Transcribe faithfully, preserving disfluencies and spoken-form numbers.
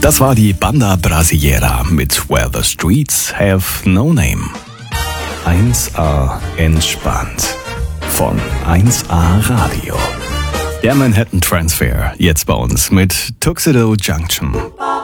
Das war die Banda Brasileira mit Where the Streets Have No Name. eins A entspannt von eins A Radio. Der Manhattan Transfer, jetzt bei uns mit Tuxedo Junction.